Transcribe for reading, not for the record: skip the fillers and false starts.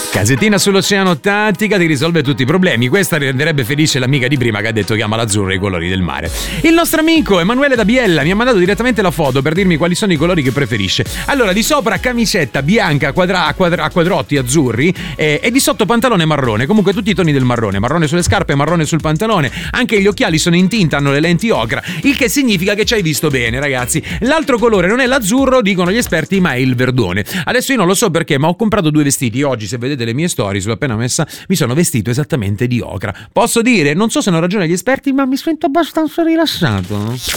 Casettina sull'Oceano Atlantico ti risolve tutti i problemi. Questa renderebbe felice l'amica di prima che ha detto che ama l'azzurro e i colori del mare. Il nostro amico Emanuele da Biella mi ha mandato direttamente la foto per dirmi quali sono i colori che preferisce. Allora, di sopra camicetta bianca a quadrotti azzurri e di sotto pantalone marrone. Comunque tutti i toni del marrone. Marrone sulle scarpe, marrone sul pantalone. Anche gli occhiali sono in tinta, hanno le lenti ocra, il che significa che ci hai visto bene, ragazzi. L'altro colore non è l'azzurro, dicono gli esperti, ma è il verdone. Adesso io non lo so perché, ma ho comprato 2 vestiti. Oggi, se vedete le mie storie sulla appena messa, mi sono vestito esattamente di ocra. Posso dire, non so se hanno ragione gli esperti, ma mi sento abbastanza rilassato.